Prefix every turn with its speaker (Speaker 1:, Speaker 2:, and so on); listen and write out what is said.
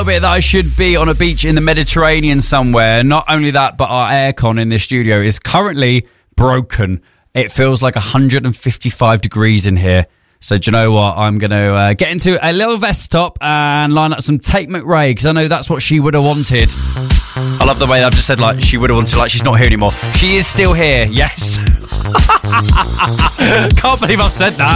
Speaker 1: bit that I should be on a beach in the Mediterranean somewhere. Not only that, but our aircon in this studio is currently broken. It feels like 155 degrees in here. So do you know what? I'm going to get into a little vest top and line up some Tate McRae, because I know that's what she would have wanted. I love the way I've just said, like, she would have wanted, like, she's not here anymore. She is still here, yes. Can't believe I've said that.